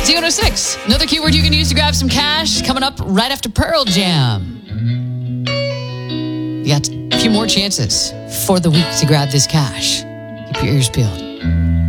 Z106. Another keyword you can use to grab some cash coming up right after Pearl Jam. You got a few more chances for the week to grab this cash. Keep your ears peeled.